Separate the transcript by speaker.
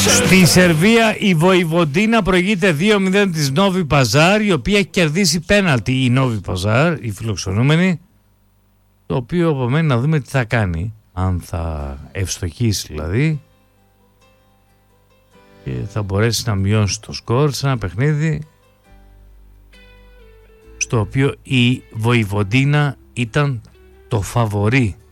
Speaker 1: Στη Σερβία η Βοηβοντίνα προηγείται 2-0 της Νόβι Παζάρ, η οποία έχει κερδίσει πέναλτι η Νόβι Παζάρ, η φιλοξενούμενη, το οποίο απομένει να δούμε τι θα κάνει, αν θα ευστοχίσει δηλαδή και θα μπορέσει να μειώσει το σκορ σε ένα παιχνίδι στο οποίο η Βοηβοντίνα ήταν το φαβορί.